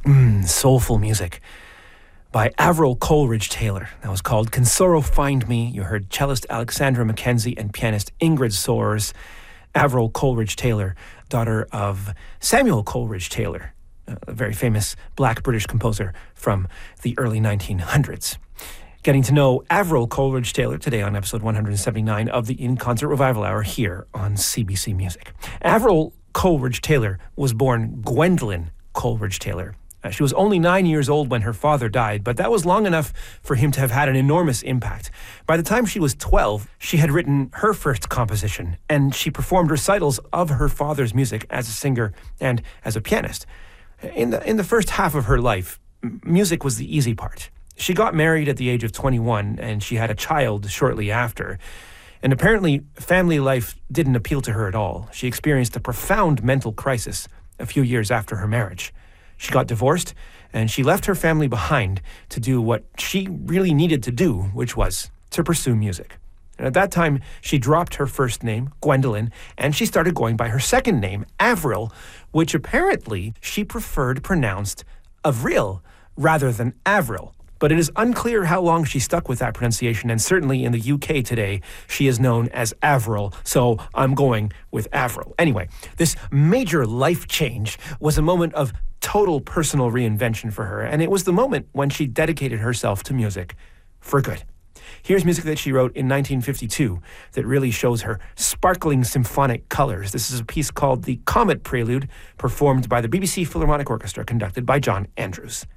Soulful music by Avril Coleridge Taylor. That was called Can Sorrow Find Me? You heard cellist Alexandra Mackenzie and pianist Ingrid Soares. Avril Coleridge Taylor, daughter of Samuel Coleridge Taylor, a very famous black British composer from the early 1900s. Getting to know Avril Coleridge Taylor today on episode 179 of the In Concert Revival Hour here on CBC Music. Avril Coleridge Taylor was born Gwendolyn Coleridge Taylor. She was only 9 years old when her father died, but that was long enough for him to have had an enormous impact. By the time she was 12, she had written her first composition, and she performed recitals of her father's music as a singer and as a pianist. In the first half of her life, music was the easy part. She got married at the age of 21, and she had a child shortly after. And apparently, family life didn't appeal to her at all. She experienced a profound mental crisis a few years after her marriage. She got divorced, and she left her family behind to do what she really needed to do, which was to pursue music. And at that time, she dropped her first name, Gwendolyn, and she started going by her second name, Avril, which apparently she preferred pronounced Avril rather than Avril. But it is unclear how long she stuck with that pronunciation, and certainly in the UK today, she is known as Avril, so I'm going with Avril. Anyway, this major life change was a moment of total personal reinvention for her, and it was the moment when she dedicated herself to music for good. Here's music that she wrote in 1952 that really shows her sparkling symphonic colors. This is a piece called The Comet Prelude, performed by the BBC Philharmonic Orchestra, conducted by John Andrews.